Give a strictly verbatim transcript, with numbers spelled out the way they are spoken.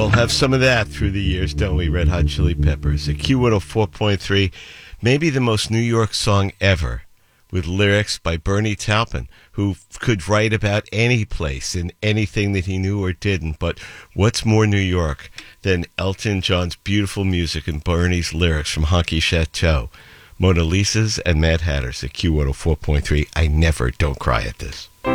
all have some of that through the years, don't we? Red Hot Chili Peppers. At Q one oh four point three, maybe the most New York song ever, with lyrics by Bernie Taupin, who could write about any place and anything that he knew or didn't. But what's more New York than Elton John's beautiful music and Bernie's lyrics from Honky Chateau? Mona Lisa's and Mad Hatters at Q one oh four point three. I never don't cry at this.